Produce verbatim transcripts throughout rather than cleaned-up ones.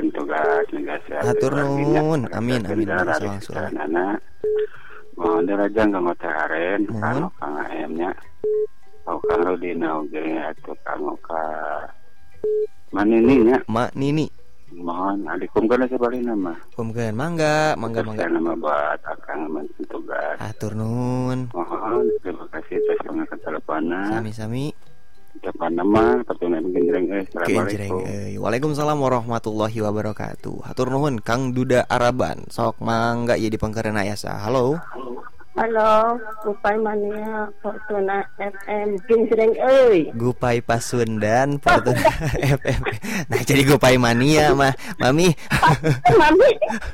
ngajarin tugas tugas Hatur nuhun. Amin amin. Anak mohon diraja nggak haren kang kang ayamnya kau kang Rodina oge atuh kang ka manininya Mak Nini. Mohon adikumkeun sabalina mah. Kumkeun mangga mangga mangga. Nama buat akang menentu tugas. Hatur nuhun. Mohon terima kasih atas pengakan Sami-sami. Depan nama pertunan genjreng euy. Genjreng euy. Waalaikumsalam warahmatullahi wabarakatuh. Hatur nuhun Kang Duda Araban. Sok mangga ieu di pangkeurna asa. Halo. Halo, Gupay Mania Fortuna F M genjreng euy. Gupay Pasundan Fortuna F M. Nah, jadi Gupay Mania mah, Mami. Mami.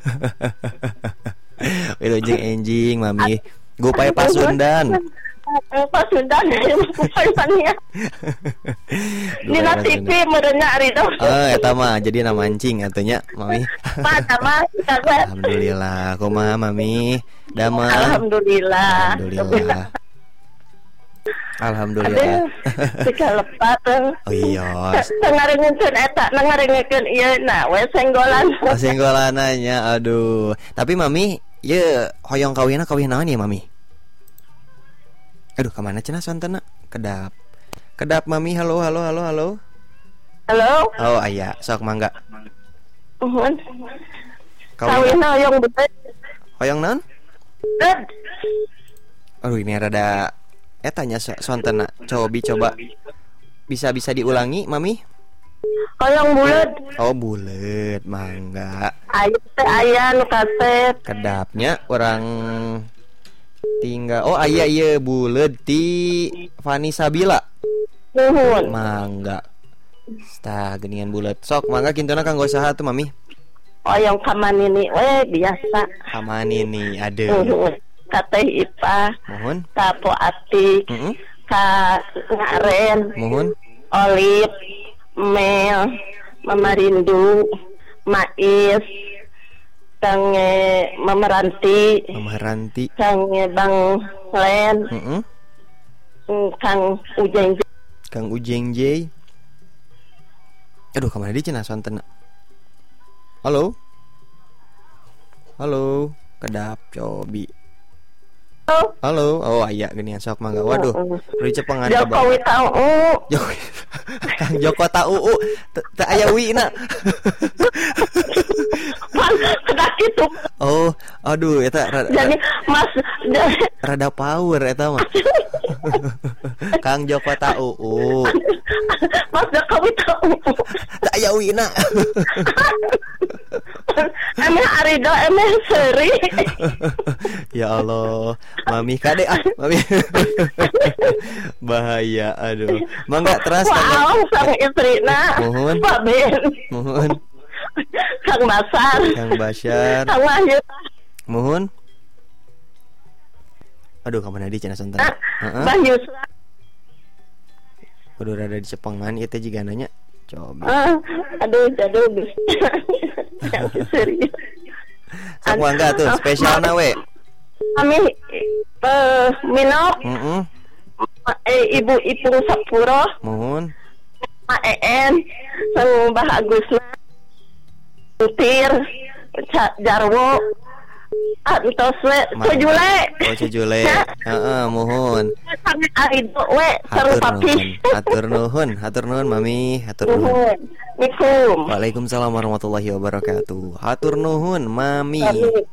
Wilujeng enjing, Mami. Gupay Pasundan. Pasundan Gupay Mania. Dina T V merenya ari teh. Oh, eta mah jadi nama mancing atunya, Mami. Pada mah Alhamdulillah, kumaha Mami? Damang. Alhamdulillah. Alhamdulillah. Alhamdulillah. Tiga lepat. Oh iya. Ngarengekeun eta, ngarengekeun ieu na we senggolan. Oh, senggolananya, aduh. Tapi Mami, ye hoyong kawinna kawin naon ya Mami? Aduh, kemana cenah sontena? Kedap. Kedap Mami, halo halo halo halo. Halo. Oh, aya, sok mangga. Uhun. Kawin hoyong betet. Hoyong naon? Bet. Aduh, ini rada etanya sontena. Cobi coba. Bisa-bisa diulangi, Mami? Hoyong bulet. Oh, bulet, mangga. Aya teh aya nu kaset. Kedapnya orang tinggal. Oh, aya ieu bulet di Fani Sabila. Nuhun. Mangga. Stah geuningan bulet. Sok mangga kintuna kanggo saha tuh, Mami? Hoyong kamanini we biasa. Kamanini, aduh. Nuhun. Ka Teh Ipah. Mohon. Ka Po Atik. Heeh. Ka Ngaren. Mohon. Olip, Mel, Mama Rindu, Mais, Kang Mama Ranti, Mama Ranti, Kang Bang Len, heeh. Kang Ujeng, Kang Ujeng J. Aduh, kemana dia cenah sontena? Halo. Halo, kedap cobi. Halo, oh aya geuningan sok mangga. Waduh, ri cepengan coba. Jokowi tahu. Jokowi. Kang Joko tahu teu aya wina. Kedak itu. Oh, aduh eta rada, jadi Mas rada power eta mah. Kang Joko tahu. Mas Jokowi tahu. Teu aya wina. Emeh Arido emeh Seri. Ya Allah, Mami kade ah, Mami. Bahaya, aduh. Mangga teras Wow, sang istrina. Mohon. Pak Ben. Mohon. Kang Basar. Kang Basyar. Kang Wahyu. Mohon. Aduh, kamana di cenah sonten. Heeh. Mbah Yusra. Kudu rada di cepengan ieu teh jiga nanya. Coba. Uh, aduh, aduh. Serius. Sok mangga tuh, spesialna we. Kami eh minok. Heeh. Eh, Ibu Ipung Sapuro. Mohon. Pak En, sang Mbah Agusna. Tir, Jarwo. Antos we, Cujule. Oh, Cujule. Heeh, mohon. Kami Arido we, sareng Papi. Hatur nuhun, hatur nuhun Mami, hatur nuhun. Assalamualaikum. Waalaikumsalam warahmatullahi wabarakatuh. Hatur nuhun Mami.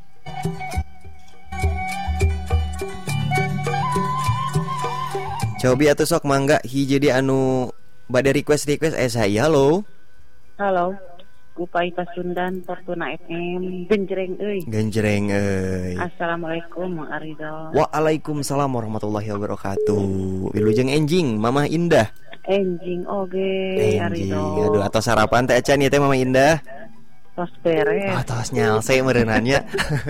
Cobi atuh sok mangga hiji di anu bade request-request eh saya. Halo. Halo. Gupay Pasundan Fortuna F M genjreng euy. Genjreng euy. Assalamualaikum Mang Arido. Waalaikumsalam warahmatullahi wabarakatuh. Wilujeng enjing Mama Indah. Enjing oge Arido. Aduh, atau sarapan teh acan ieu teh Mama Indah. Tos beres. Ah, tos nyalse meureunannya.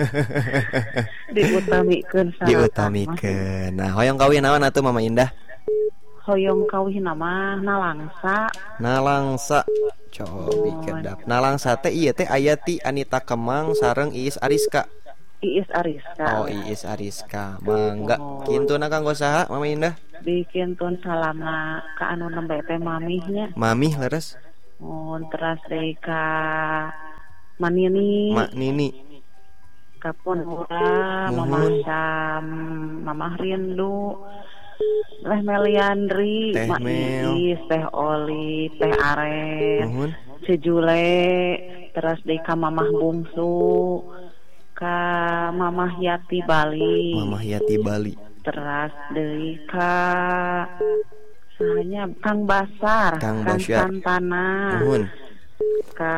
Diutamikeun sarapan. Diutamikeun. Nah, hoyong kawin naon atuh Mama Indah? Hoyong kawin nama Nalangsa. Nalangsa. Cobi kedap. Nalangsa teh ieu teh aya ti Anita Kemang sareng Iis Ariska. Iis Ariska. Oh, Iis Ariska. Mangga. Kintuna kanggo saha Mama Indah? Bikintun salama ka anu nembe teh mamihnya. Mamih leres. Mun teras deui ka Manini, Mak Nini. Kapun Ura, Mama Nuhun. Sam, Mama Rindu, Teh Meliandri, Teh Mak Mel. Iis, Teh Oli, Teh Aren, Nuhun. Cejule, terus deui ka Mamah Bungsu, ka Mamah Yati Bali, Mamah Yati Bali. terus deui ka sahanya Kang Basar, Kang Kang Basyar. Santana, Nuhun. ka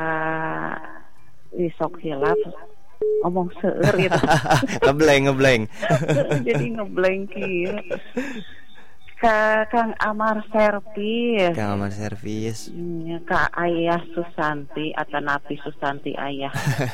Wisok Hilap ngomong seueur gitu. Ngebleng ngebleng. Jadi ngeblank kieu. Ka Kang Amar Servis, Kang Amar Servis. nya ka Ayah Susanti atau Napi Susanti Ayah.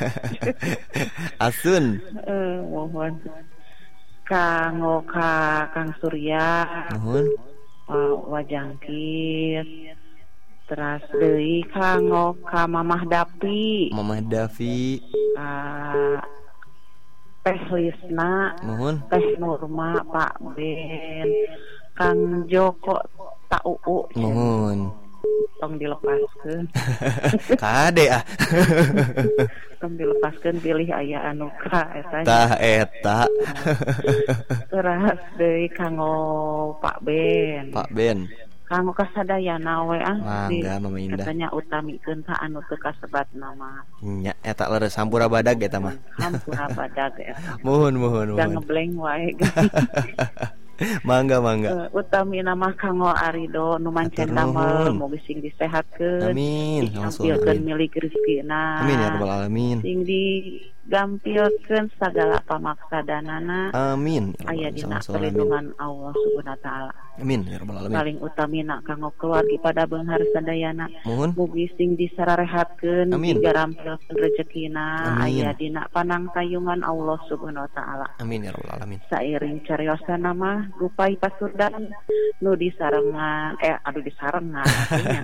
Asun. Eh, mohon. Kanggo ka Kang Surya, Nuhun. uh, Wajangkis. Terus deui kanggo ka Mamah Dapi, Mamah Davi. uh, Teh Lisna, Nuhun. Teh Nurma, Pak Ben, Kang Joko, Tak Uu, Nuhun. tong dilepaskeun. Kade ah. Tong dilepaskeun pilih aya anu ka eta. Tah eta. Terus deui kanggo Pak Ben. Pak Ben. Kanggo kasadayana we ah. Mangga Mama Indah. Katanya utamikeun ka anu teu kasebat nama. Nya eta leres sampura badag eta mah. Hampura badag eta. Mohon mohon Da mohon. ngeblank wae. Mangga mangga. Uh, utami nama kanggo Arido nu mancen Atur damel nuhun. moga sing disehatkeun. Amin. Langsung Ditampilkeun amin. milik rezekina. Amin ya rabbal alamin. Sing digampilkeun sagala pamaksadanana. Amin. Ya Aya rabbal dina alamin. perlindungan Allah Subhanahu wa taala. Amin ya rabbal alamin. Paling utamina kanggo keluarga pada beunghar sadayana. Mohon. Mugi sing disararehatkeun Amin. digarampilkeun rezekina. Amin. Aya dina panang tayungan Allah Subhanahu wa taala. Amin ya rabbal alamin. Sairing cariosana mah Rupai Pasurdan nu disarengan eh aduh disarengan artinya.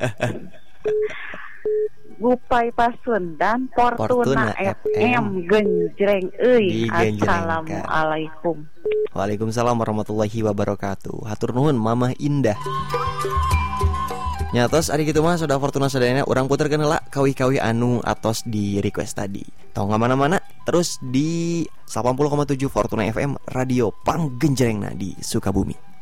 Rupai Pasundan Fortuna, Fortuna F F M. M genjreng euy. Digenjrengkan. Assalamualaikum. Waalaikumsalam warahmatullahi wabarakatuh. Hatur nuhun Mamah Indah. Nyatos ari kitu mah Soda Fortuna sadayana urang puterkeun heula kawih-kawih anu atos di request tadi. Tong ka mana-mana terus di delapan puluh koma tujuh Fortuna F M Radio Panggenjrengna di Sukabumi.